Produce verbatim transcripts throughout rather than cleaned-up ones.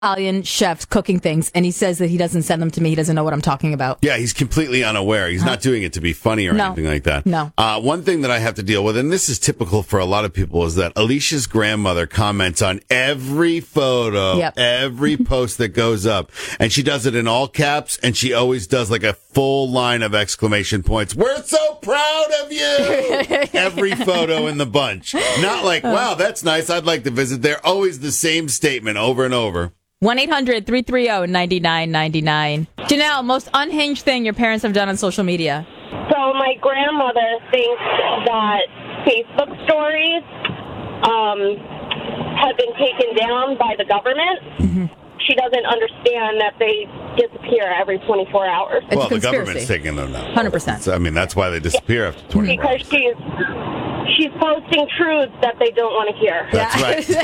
Italian chefs cooking things, and he says that he doesn't send them to me. He doesn't know what I'm talking about. Yeah, he's completely unaware. He's Huh? not doing it to be funny or No. anything like that. No. Uh, one thing that I have to deal with, and this is typical for a lot of people, is that Alicia's grandmother comments on every photo, Yep. every post that goes up. And she does it in all caps, and she always does like a full line of exclamation points. We're so proud of you! Every photo in the bunch. Not like, wow, that's nice. I'd like to visit there. Always the same statement over and over. one eight hundred three three zero nine nine nine nine. Janelle, most unhinged thing your parents have done on social media? So my grandmother thinks that Facebook stories um, have been taken down by the government. Mm-hmm. She doesn't understand that they disappear every twenty-four hours. It's well, a the conspiracy. government's taking them now. one hundred percent. So, I mean, that's why they disappear after twenty-four hours. Because she's she's posting truths that they don't want to hear. That's right.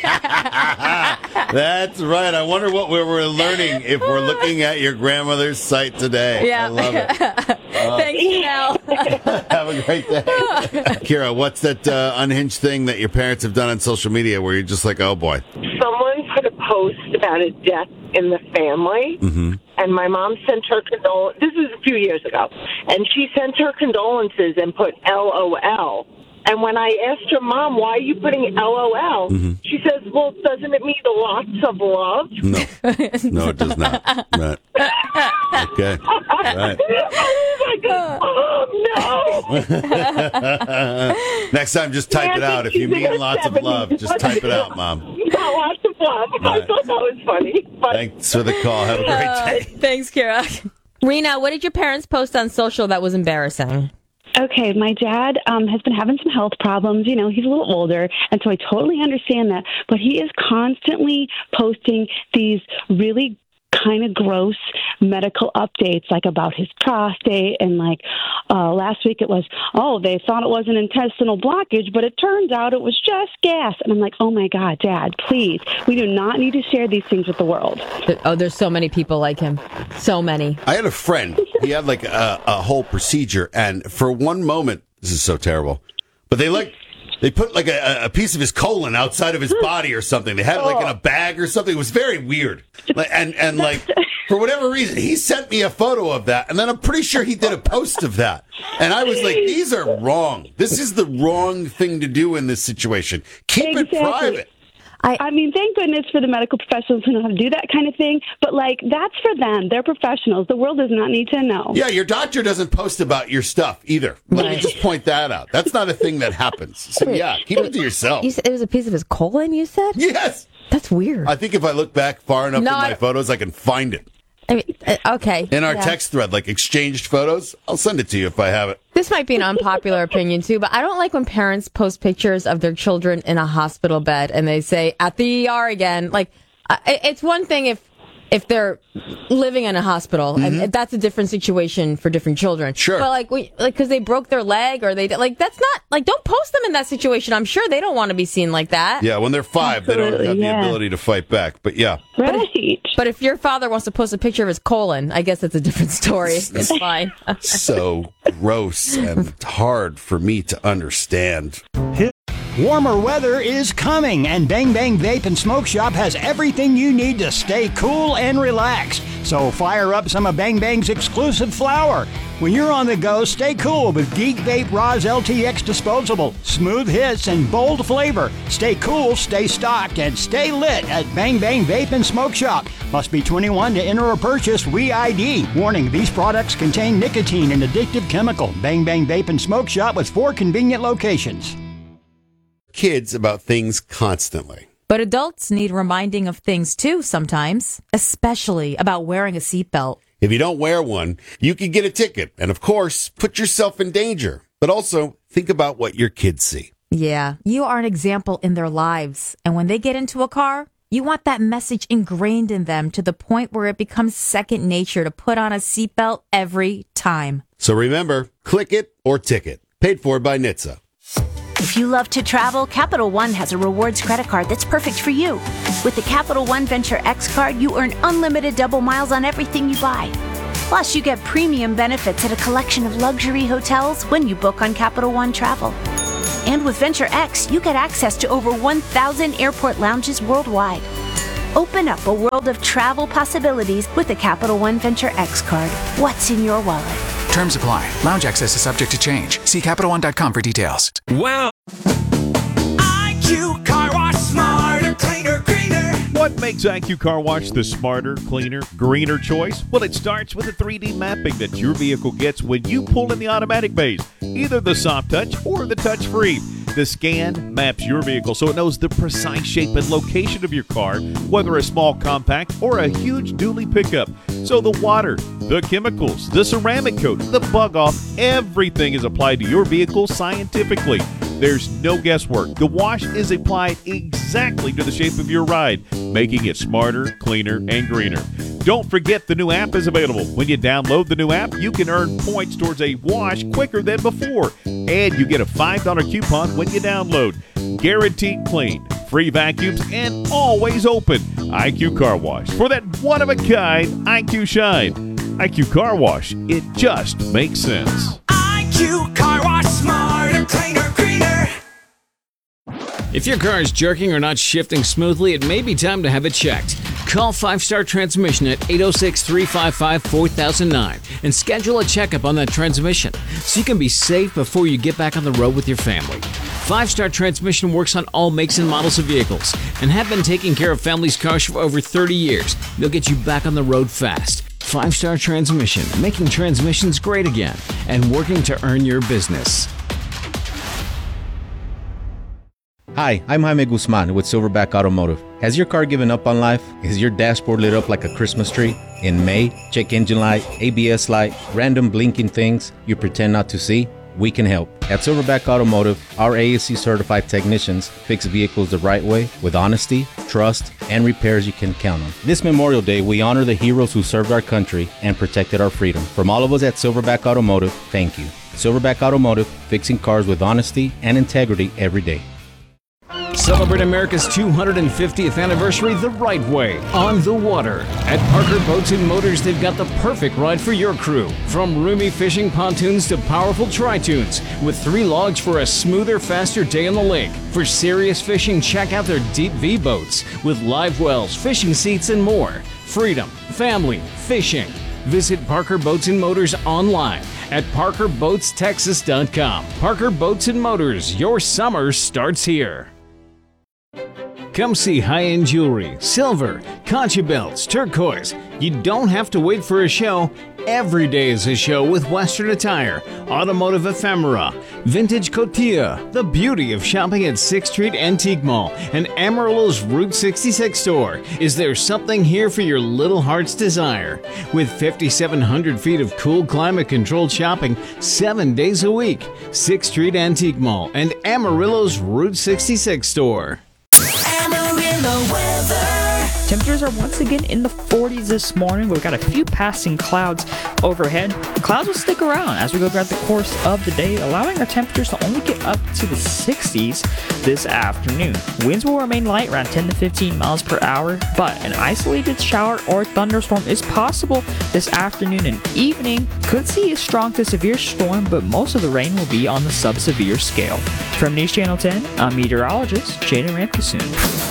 That's right. I wonder what we were learning if we're looking at your grandmother's site today. Yeah. I love it. Thanks, Janelle. Have a great day. Kira, what's that uh, unhinged thing that your parents have done on social media where you're just like, oh, boy? Someone put a post about a death in the family, Mm-hmm. and my mom sent her condol. This was a few years ago, and she sent her condolences and put L O L. And when I asked her, Mom, why are you putting L O L? Mm-hmm. She says, well, doesn't it mean lots of love? No. No, it does not. Right. Okay. Right. I was like, oh, no. Next time, just type it Yeah, out. If you she's in her mean lots of love, just type it out, Mom. Not lots of love. I Right. thought that was funny. But Thanks for the call. Have a great Uh, day. thanks, Kira. Rena, what did your parents post on social that was embarrassing? Okay, my dad um, has been having some health problems. You know, he's a little older, and so I totally understand that. But he is constantly posting these really kind of gross medical updates, like about his prostate, and like uh, last week it was, oh, they thought it was an intestinal blockage, but it turns out it was just gas. And I'm like, oh my God, Dad, please, we do not need to share these things with the world. Oh, there's so many people like him. So many. I had a friend. He had like a, a whole procedure, and for one moment, this is so terrible, but they like they put like a, a piece of his colon outside of his body or something. They had it like in a bag or something. It was very weird, like, and and like for whatever reason, he sent me a photo of that, and then I'm pretty sure he did a post of that, and I was like, these are wrong. This is the wrong thing to do in this situation. Keep Exactly. it private. I, I mean, thank goodness for the medical professionals who know how to do that kind of thing. But, like, that's for them. They're professionals. The world does not need to know. Yeah, your doctor doesn't post about your stuff either. Let me just point that out. That's not a thing that happens. So, yeah, keep it to yourself. You said it was a piece of his colon, you said? Yes. That's weird. I think if I look back far enough No, in my I- photos, I can find it. I mean, uh, okay. In our Yeah. text thread, like exchanged photos, I'll send it to you if I have it. This might be an unpopular opinion, too, but I don't like when parents post pictures of their children in a hospital bed and they say, at the E R again. Like, uh, it- it's one thing if if they're living in a hospital, Mm-hmm. and that's a different situation for different children. Sure. But, like, we, like, because they broke their leg or they, like, that's not, like, don't post them in that situation. I'm sure they don't want to be seen like that. Yeah, when they're five, they don't have Absolutely, the yeah. ability to fight back. But yeah, Right. But if your father wants to post a picture of his colon, I guess it's a different story. It's fine. so gross and hard for me to understand. Warmer weather is coming, and Bang Bang Vape and Smoke Shop has everything you need to stay cool and relaxed. So fire up some of Bang Bang's exclusive flower. When you're on the go, stay cool with Geek Vape Roz L T X Disposable. Smooth hits and bold flavor. Stay cool, stay stocked, and stay lit at Bang Bang Vape and Smoke Shop. Must be twenty-one to enter or purchase. Re I D. Warning, these products contain nicotine and addictive chemical. Bang Bang Vape and Smoke Shop with four convenient locations. Kids about things constantly. But adults need reminding of things too sometimes, especially about wearing a seatbelt. If you don't wear one, you could get a ticket and, of course, put yourself in danger. But also, think about what your kids see. Yeah, you are an example in their lives. And when they get into a car, you want that message ingrained in them to the point where it becomes second nature to put on a seatbelt every time. So remember, click it or ticket. Paid for by N H T S A. If you love to travel, Capital One has a rewards credit card that's perfect for you. With the Capital One Venture X card, you earn unlimited double miles on everything you buy. Plus, you get premium benefits at a collection of luxury hotels when you book on Capital One Travel. And with Venture X, you get access to over one thousand airport lounges worldwide. Open up a world of travel possibilities with the Capital One Venture X card. What's in your wallet? Terms apply. Lounge access is subject to change. See Capital One dot com for details. Wow. I Q Car Wash, smarter, cleaner, greener. What makes I Q Car Wash the smarter, cleaner, greener choice? Well, it starts with the three D mapping that your vehicle gets when you pull in the automatic bays, either the soft touch or the touch-free. The scan maps your vehicle so it knows the precise shape and location of your car, whether a small compact or a huge dually pickup. So the water, the chemicals, the ceramic coat, the bug off, everything is applied to your vehicle scientifically. There's no guesswork. The wash is applied exactly to the shape of your ride, making it smarter, cleaner, and greener. Don't forget the new app is available. When you download the new app, you can earn points towards a wash quicker than before. And you get a five dollar coupon when you download. Guaranteed clean, free vacuums, and always open. I Q Car Wash. For that one-of-a-kind I Q shine. I Q Car Wash. It just makes sense. I Q Car Wash, smarter, cleaner, greener. If your car is jerking or not shifting smoothly, it may be time to have it checked. Call Five Star Transmission at eight oh six, three five five, four thousand nine and schedule a checkup on that transmission so you can be safe before you get back on the road with your family. Five Star Transmission works on all makes and models of vehicles and have been taking care of families' cars for over thirty years. They'll get you back on the road fast. Five Star Transmission, making transmissions great again and working to earn your business. Hi, I'm Jaime Guzman with Silverback Automotive. Has your car given up on life? Is your dashboard lit up like a Christmas tree? In May, check engine light, A B S light, random blinking things you pretend not to see? We can help. At Silverback Automotive, our A S C certified technicians fix vehicles the right way with honesty, trust, and repairs you can count on. This Memorial Day, we honor the heroes who served our country and protected our freedom. From all of us at Silverback Automotive, thank you. Silverback Automotive, fixing cars with honesty and integrity every day. Celebrate America's two hundred fiftieth anniversary the right way, on the water. At Parker Boats and Motors, they've got the perfect ride for your crew. From roomy fishing pontoons to powerful tri-tunes, with three logs for a smoother, faster day on the lake. For serious fishing, check out their Deep V boats with live wells, fishing seats, and more. Freedom, family, fishing. Visit Parker Boats and Motors online at parker boats texas dot com. Parker Boats and Motors, your summer starts here. Come see high-end jewelry, silver, concha belts, turquoise. You don't have to wait for a show. Every day is a show with Western attire, automotive ephemera, vintage cotilla, the beauty of shopping at sixth Street Antique Mall and Amarillo's Route sixty-six store. Is there something here for your little heart's desire? With fifty-seven hundred feet of cool climate-controlled shopping seven days a week, sixth Street Antique Mall and Amarillo's Route sixty-six store. Amarillo weather. Temperatures are once again in the forties this morning. We've got a few passing clouds overhead. Clouds will stick around as we go throughout the course of the day, allowing our temperatures to only get up to the sixties this afternoon. Winds will remain light, around ten to fifteen miles per hour, but an isolated shower or thunderstorm is possible this afternoon and evening. Could see a strong to severe storm, but most of the rain will be on the sub-severe scale. From News Channel ten, I'm meteorologist Jaden Ramkasoon.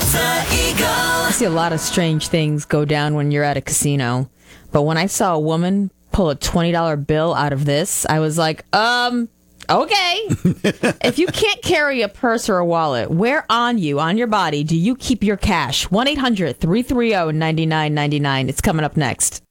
I see a lot of strange things go down when you're at a casino, but when I saw a woman pull a twenty dollar bill out of this, I was like, um, okay. If you can't carry a purse or a wallet, where on you, on your body, do you keep your cash? one eight hundred, three three zero, nine nine nine nine. It's coming up next.